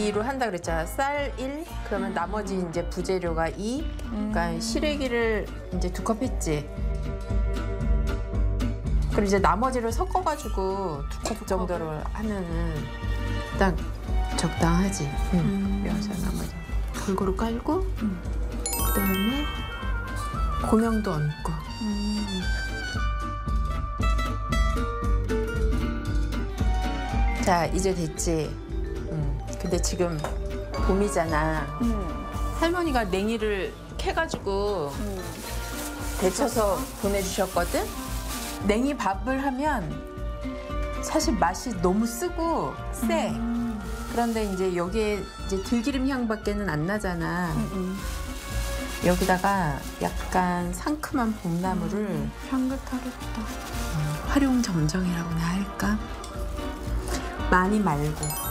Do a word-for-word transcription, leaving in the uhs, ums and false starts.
이로 한다 그랬잖아. 쌀 일, 그러면 나머지 이제 부재료가 이. 그러니까 시래기를 이제 두 컵 했지. 그리고 이제 나머지를 섞어가지고 두 컵 정도를 하면은 딱 적당하지. 응. 음. 그래서 나머지 골고루 깔고, 음. 그다음에 고명도 얹고. 음. 자, 이제 됐지. 음. 근데 지금 봄이잖아. 음. 할머니가 냉이를 캐가지고 음. 데쳐서 보내주셨거든. 냉이 밥을 하면 사실 맛이 너무 쓰고 세. 음. 그런데 이제 여기에 이제 들기름 향밖에는 안 나잖아. 음. 음. 여기다가 약간 상큼한 봄나물을 음. 향긋하겠다. 활용점정이라고나 할까? 많이 말고.